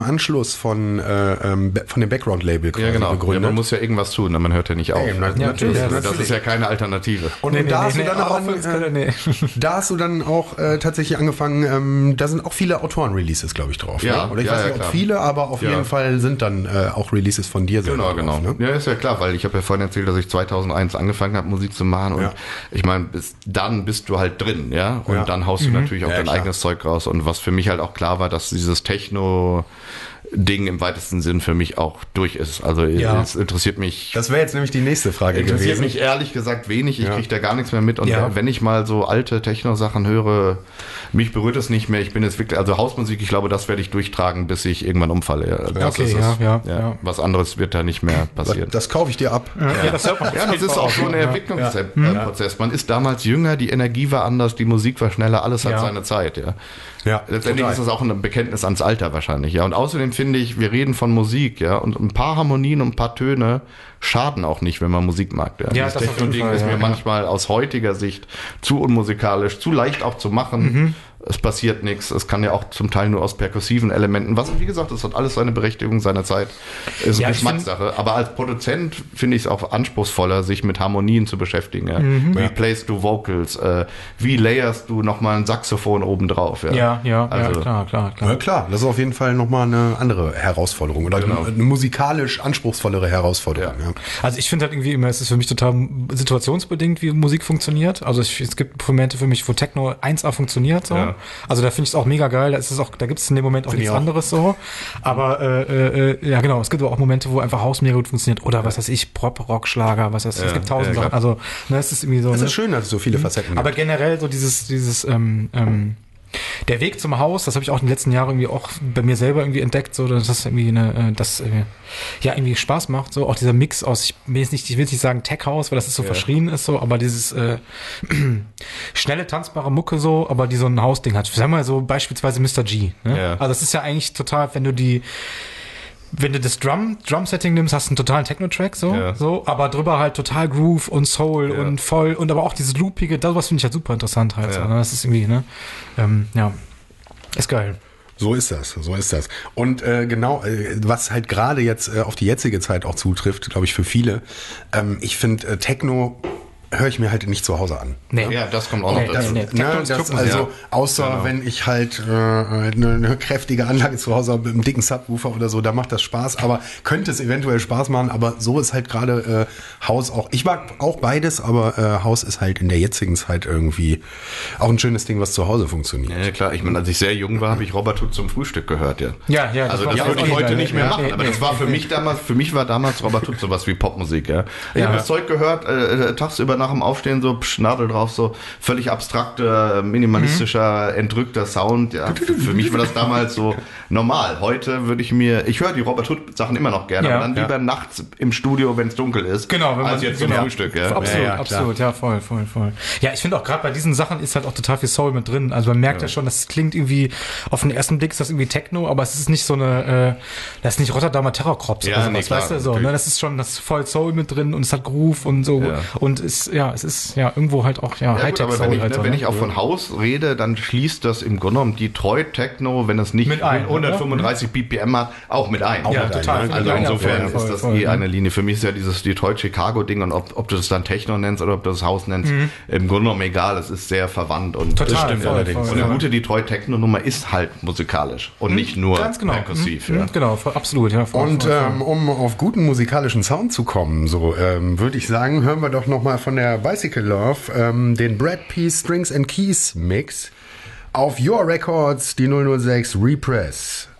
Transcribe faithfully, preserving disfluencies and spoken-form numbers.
Anschluss von, äh, ähm, von dem Background-Label quasi ja, genau. gegründet. Ja, man muss ja irgendwas tun, man hört ja nicht auf. Ey, na, Ja, natürlich, ja, natürlich. Das ist ja keine Alternative. Und, Nee, und nee, da nee, hast nee, du dann aber auch, auch für uns an, können, nee. da hast du dann auch äh, tatsächlich angefangen, ähm, da sind auch viele Autoren-Releases, glaube ich, drauf. Ja, ne? Oder ich ja, weiß ja, nicht, ob klar. viele, aber auf Ja. jeden Fall sind dann äh, auch Releases von dir selber Genau, genau. drauf, ne? Ja, ist ja klar, weil ich habe ja vorhin erzählt, dass ich zweitausendeins angefangen habe, Musik zu machen und Ja. ich meine, bis dann bist du halt drin, ja, und Ja. dann haust du natürlich auch Ja, dein klar. eigenes Zeug raus und was für mich halt auch klar war, dass dieses Techno Ding im weitesten Sinn für mich auch durch ist. Also Ja. es interessiert mich Das wäre jetzt nämlich die nächste Frage interessiert gewesen. mich ehrlich gesagt wenig. Ich Ja. kriege da gar nichts mehr mit. Und Ja. wenn ich mal so alte Techno-Sachen höre, mich berührt es nicht mehr. Ich bin jetzt wirklich, also Hausmusik, ich glaube, das werde ich durchtragen, bis ich irgendwann umfalle. Das Okay, ist es. ja, ja, ja. Was anderes wird da nicht mehr passieren. Das kaufe ich dir ab. Ja, das hört man. Ja, das ist auch so ein Entwicklungsprozess. Man ist damals jünger, die Energie war anders, die Musik war schneller, alles hat Ja. seine Zeit, ja. Ja, Letztendlich total. ist das auch ein Bekenntnis ans Alter wahrscheinlich, ja. Und außerdem finde ich, wir reden von Musik, ja, und ein paar Harmonien und ein paar Töne schaden auch nicht, wenn man Musik mag. Ja, Ja, das das auf jeden Techno-Ding Fall, ist ja, mir ja. manchmal aus heutiger Sicht zu unmusikalisch, zu leicht auch zu machen. Mhm. Es passiert nichts. Es kann ja auch zum Teil nur aus perkussiven Elementen. Was, wie gesagt, es hat alles seine Berechtigung, seine Zeit. Ist Ja, eine ich Geschmackssache. Aber als Produzent finde ich es auch anspruchsvoller, sich mit Harmonien zu beschäftigen. Ja. Mhm. Wie playst du Vocals? Äh, wie layerst du nochmal ein Saxophon obendrauf? Ja, Ja, ja, Also- ja, klar, klar, klar. Ja, klar, das ist auf jeden Fall nochmal eine andere Herausforderung oder Genau. eine musikalisch anspruchsvollere Herausforderung. Ja. Also ich finde halt irgendwie immer, es ist für mich total situationsbedingt, wie Musik funktioniert. Also ich, es gibt Momente für mich, wo Techno eins A funktioniert so. Ja. Also da finde ich es auch mega geil. Da ist es auch, da gibt es in dem Moment auch Finde ich nichts auch. anderes so. Aber äh, äh, ja genau, es gibt aber auch Momente, wo einfach Haus mega gut funktioniert oder was weiß ich, Pop, Rock, Schlager, was weiß ich. Es Ja, gibt tausend ja, Sachen. klar. Also ne, es ist irgendwie so. Es Ne? ist schön, dass es so viele Facetten Aber gibt. generell so dieses, dieses, ähm, ähm, der Weg zum Haus, das habe ich auch in den letzten Jahren irgendwie auch bei mir selber irgendwie entdeckt, so dass das irgendwie eine, äh, das äh, ja irgendwie Spaß macht, so auch dieser Mix aus, ich will jetzt nicht, ich will jetzt nicht sagen Tech House, weil das ist so Ja. verschrien ist, so, aber dieses äh, schnelle tanzbare Mucke so, aber die so ein Hausding hat. Sagen wir mal so beispielsweise Mister G. Ne? Ja. Also das ist ja eigentlich total, wenn du die wenn du das Drum, Drum-Setting nimmst, hast du einen totalen Techno-Track, so, Ja. so, aber drüber halt total Groove und Soul Ja. und voll und aber auch dieses loopige, das was finde ich halt super interessant halt, Ja. so, ne? Das ist irgendwie, ne, ähm, ja, ist geil. So ist das, so ist das. Und äh, genau, äh, was halt gerade jetzt äh, auf die jetzige Zeit auch zutrifft, glaube ich, für viele, ähm, ich finde äh, Techno höre ich mir halt nicht zu Hause an. Nee. Ja, das kommt auch Nee, noch das- dazu. nee. Techno Ne, ist das, Clubmusik. also Ja. außer Genau. wenn ich halt äh, eine, eine kräftige Anlage zu Hause habe mit einem dicken Subwoofer oder so, da macht das Spaß, aber könnte es eventuell Spaß machen, aber so ist halt gerade äh, Haus auch, ich mag auch beides, aber äh, Haus ist halt in der jetzigen Zeit irgendwie auch ein schönes Ding, was zu Hause funktioniert. Ja, klar. Ich meine, als ich sehr jung war, habe ich Robert Hood zum Frühstück gehört, ja. Ja, ja, das Also war- das ja, würde auch ich nicht heute geil. nicht mehr Ja, machen, nee, aber nee, das war nee, für nee. mich damals, für mich war damals Robert Hood sowas wie Popmusik, ja. Ich Ja. habe das Zeug gehört, äh, tagsüber nach dem Aufstehen so psch, Nadel drauf, so völlig abstrakter, minimalistischer, entrückter Sound. Ja, für, für mich war das damals so normal. Heute würde ich mir, ich höre die Robert Hood Sachen immer noch gerne, Ja, aber dann ja. lieber nachts im Studio, wenn es dunkel ist, Genau, wenn man als jetzt zum genau. Frühstück, ja. Absolut, Ja, ja, klar. absolut, ja, voll, voll, voll. Ja, ich finde auch gerade bei diesen Sachen ist halt auch total viel Soul mit drin. Also man merkt ja, schon, das klingt irgendwie, auf den ersten Blick ist das irgendwie Techno, aber es ist nicht so eine, äh, das ist nicht Rotterdamer Terrorkrops Ja, oder sowas, nee, klar, weißt du, so, natürlich. ne, das ist schon, das ist voll Soul mit drin und es hat Groove und so Ja. und ist, ja, es ist, ja, irgendwo halt auch, ja, Ja, gut, Hightech aber Soul wenn ich, halt ne, so, wenn ne? ich auch von Haus rede, dann schließt das im Grunde genommen Detroit Techno, wenn es nicht Mit ein, hundertfünfunddreißig B P M hat, auch mit ein. Auch Ja, mit total. ein, ne? Also Ja, insofern ja, voll, ist das voll, eh voll, eine Linie. Für mich ist ja dieses Detroit-Chicago-Ding und ob, ob du das dann Techno nennst oder ob du das Haus nennst, im Grunde genommen egal. Es ist sehr verwandt und Total, das stimmt voll, allerdings. voll, und eine ja. gute Detroit-Techno-Nummer ist halt musikalisch und nicht nur Ganz genau. perkussiv. Mhm, Ja. Genau, voll, absolut, ja. Voll, Und voll, voll. ähm, um auf guten musikalischen Sound zu kommen, so ähm, würde ich sagen, hören wir doch noch mal von der Bicycle Love ähm, den Brad P. Strings and Keys Mix auf Your Records, die null null sechs Repress.